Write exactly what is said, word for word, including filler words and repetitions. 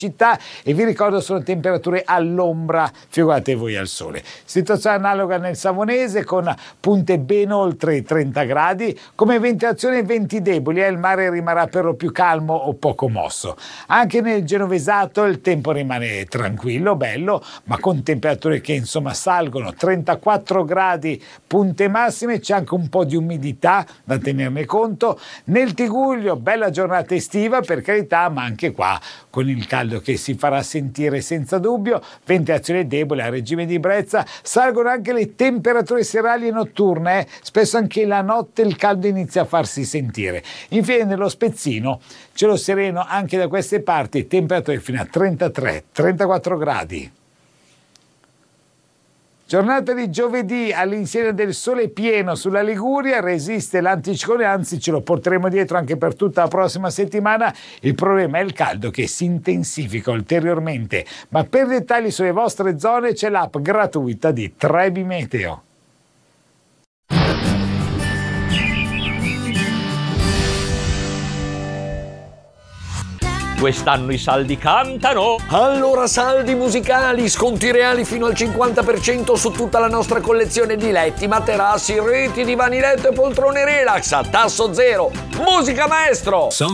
città, e vi ricordo sono temperature all'ombra, figurate voi al sole. Situazione analoga nel Savonese con punte ben oltre i trenta gradi, come ventilazione venti deboli e il mare rimarrà per lo più calmo o poco mosso. Anche nel Genovesato il tempo rimane tranquillo, bello, ma con temperature che insomma salgono, trentaquattro gradi punte massime, c'è anche un po' di umidità da tenerne conto. Nel Tigullio bella giornata estiva per carità, ma anche qua con il caldo che si farà sentire senza dubbio, ventilazione debole a regime di brezza, salgono anche le temperature serali e notturne, eh? Spesso anche la notte il caldo inizia a farsi sentire. Infine nello Spezzino, cielo sereno anche da queste parti, temperature fino a trentatré trentaquattro gradi. Giornata di giovedì all'insegna del sole pieno sulla Liguria, resiste l'anticiclone, anzi ce lo porteremo dietro anche per tutta la prossima settimana. Il problema è il caldo che si intensifica ulteriormente, ma per dettagli sulle vostre zone c'è l'app gratuita di Trebi Meteo. Quest'anno i saldi cantano! Allora saldi musicali, sconti reali fino al cinquanta per cento su tutta la nostra collezione di letti, materassi, reti, divani letto e poltrone relax a tasso zero. Musica maestro!